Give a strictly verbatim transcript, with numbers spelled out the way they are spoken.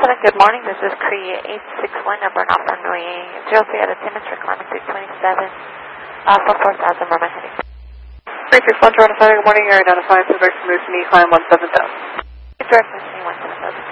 seven, good morning. This is Cree eight six one, number not from Nui. zero three out of ten, Mister Climate three twenty-seven, uh, for four thousand, where am I heading? three six one, Toronto, good morning. You're identified, subject to move to me, climb one seven thousand. Direct to me, one seven thousand.